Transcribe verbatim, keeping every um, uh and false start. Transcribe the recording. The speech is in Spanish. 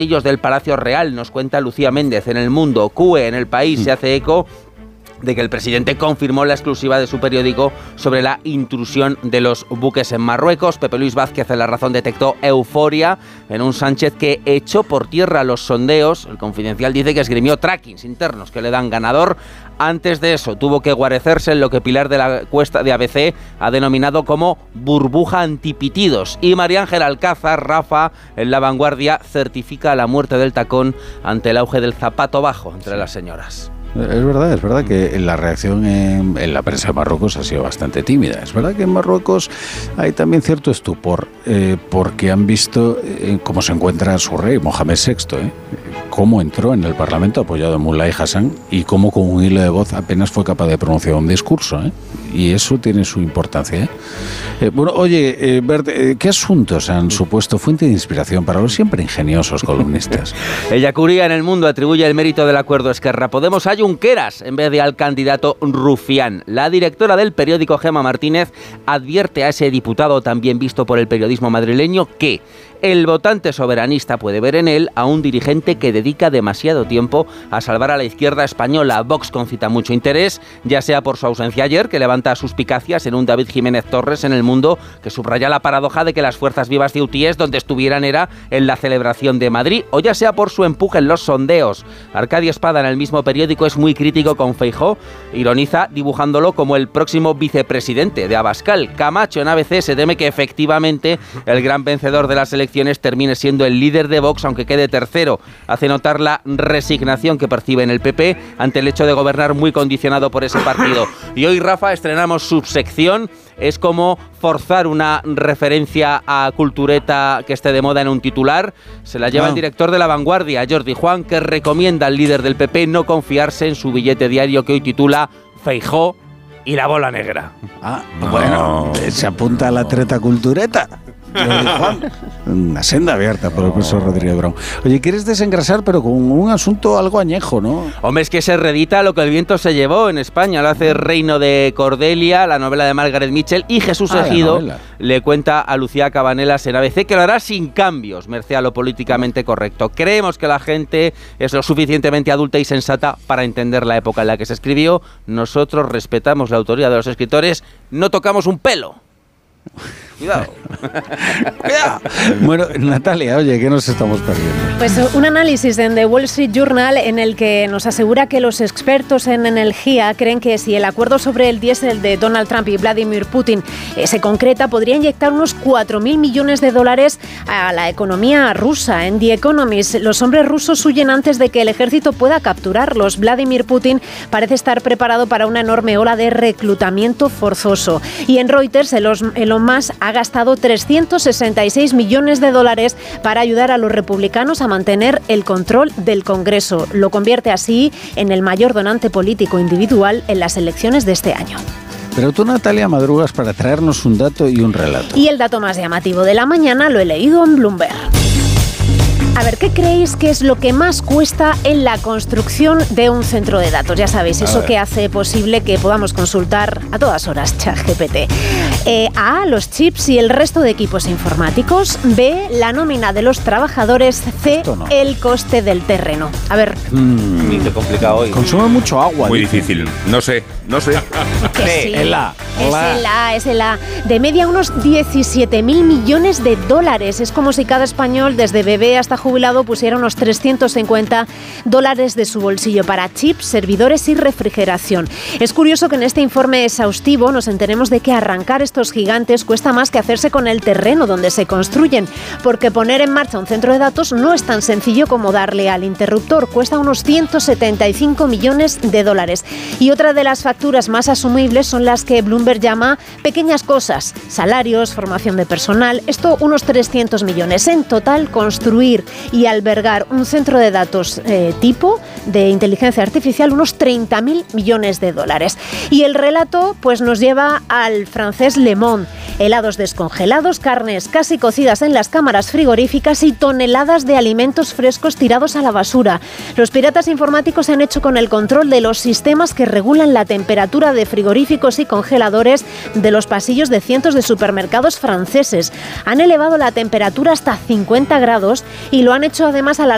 del Palacio Real, nos cuenta Lucía Méndez en El Mundo. C U E en El País se hace eco de que el presidente confirmó la exclusiva de su periódico sobre la intrusión de los buques en Marruecos. Pepe Luis Vázquez en La Razón detectó euforia en un Sánchez que echó por tierra los sondeos. El Confidencial dice que esgrimió trackings internos que le dan ganador. Antes de eso tuvo que guarecerse en lo que Pilar de la Cuesta de A B C ha denominado como burbuja antipitidos. Y María Ángela Alcázar, Rafa, en La Vanguardia, certifica la muerte del tacón ante el auge del zapato bajo entre las señoras. Es verdad, es verdad que la reacción en, en la prensa de Marruecos ha sido bastante tímida. Es verdad que en Marruecos hay también cierto estupor, eh, porque han visto eh, cómo se encuentra su rey, Mohamed sexto, eh, cómo entró en el Parlamento apoyado en Moulay Hassan y cómo con un hilo de voz apenas fue capaz de pronunciar un discurso, eh, y eso tiene su importancia. Eh. Eh, bueno, oye, eh, Bert, eh, ¿qué asuntos han supuesto fuente de inspiración para los siempre ingeniosos columnistas? Ella Curía en El Mundo atribuye el mérito del acuerdo Esquerra Podemos a Junqueras en vez de al candidato Rufián. La directora del periódico, Gemma Martínez, advierte a ese diputado también visto por el periodismo madrileño que el votante soberanista puede ver en él a un dirigente que dedica demasiado tiempo a salvar a la izquierda española. Vox concita mucho interés, ya sea por su ausencia ayer, que levanta suspicacias en un David Jiménez Torres en El Mundo, que subraya la paradoja de que las fuerzas vivas de U T I E S donde estuvieran era en la celebración de Madrid, o ya sea por su empuje en los sondeos. Arcadio Espada en el mismo periódico es muy crítico con Feijóo, ironiza dibujándolo como el próximo vicepresidente de Abascal. Camacho en A B C se teme que efectivamente el gran vencedor de las elecciones termine siendo el líder de Vox, aunque quede tercero. Hace notar la resignación que percibe en el P P ante el hecho de gobernar muy condicionado por ese partido. Y hoy, Rafa, estrenamos subsección. Es como forzar una referencia a cultureta que esté de moda en un titular. Se la lleva no. el director de La Vanguardia, Jordi Juan, que recomienda al líder del P P no confiarse en su billete diario que hoy titula Feijóo y la bola negra. Ah, no. Bueno, se apunta a la treta cultureta. Juan, una senda abierta por el profesor Rodríguez Brown. Oye, ¿quieres desengrasar pero con un asunto algo añejo, no? Hombre, es que se reedita Lo que el viento se llevó en España. Lo hace Reino de Cordelia, la novela de Margaret Mitchell, y Jesús ah, Ejido le cuenta a Lucía Cabanelas en A B C que lo hará sin cambios, merced a lo políticamente correcto. Creemos que la gente es lo suficientemente adulta y sensata para entender la época en la que se escribió. Nosotros respetamos la autoría de los escritores, no tocamos un pelo. Cuidado. Cuidado. Bueno, Natalia, oye, ¿qué nos estamos perdiendo? Pues un análisis en The Wall Street Journal en el que nos asegura que los expertos en energía creen que si el acuerdo sobre el diésel de Donald Trump y Vladimir Putin eh, se concreta, podría inyectar unos cuatro mil millones de dólares a la economía rusa. En The Economist, los hombres rusos huyen antes de que el ejército pueda capturarlos. Vladimir Putin parece estar preparado para una enorme ola de reclutamiento forzoso. Y en Reuters, Elon Musk ha gastado trescientos sesenta y seis millones de dólares para ayudar a los republicanos a mantener el control del Congreso. Lo convierte así en el mayor donante político individual en las elecciones de este año. Pero tú, Natalia, madrugas para traernos un dato y un relato. Y el dato más llamativo de la mañana lo he leído en Bloomberg. A ver, ¿qué creéis que es lo que más cuesta en la construcción de un centro de datos? Ya sabéis, eso que hace posible que podamos consultar a todas horas ChatGPT. Eh, A, los chips y el resto de equipos informáticos. B, la nómina de los trabajadores. C, no. el coste del terreno. A ver. Mm, qué complicado hoy. Consume mucho agua. Muy dice. difícil. No sé, no sé. Que sí, el A. Es el A, es el A. De media unos diecisiete mil millones de dólares. Es como si cada español, desde bebé hasta jubilado, pusiera unos trescientos cincuenta dólares de su bolsillo para chips, servidores y refrigeración. Es curioso que en este informe exhaustivo nos enteremos de que arrancar estos gigantes cuesta más que hacerse con el terreno donde se construyen, porque poner en marcha un centro de datos no es tan sencillo como darle al interruptor. Cuesta unos ciento setenta y cinco millones de dólares. Y otra de las facturas más asumibles son las que Bloomberg llama pequeñas cosas: salarios, formación de personal. Esto unos trescientos millones. En total, construir y albergar un centro de datos eh, tipo de inteligencia artificial, unos treinta mil millones de dólares. Y el relato pues nos lleva al francés Le Monde. Helados descongelados, carnes casi cocidas en las cámaras frigoríficas y toneladas de alimentos frescos tirados a la basura. Los piratas informáticos se han hecho con el control de los sistemas que regulan la temperatura de frigoríficos y congeladores de los pasillos de cientos de supermercados franceses. Han elevado la temperatura hasta cincuenta grados y lo han hecho además a la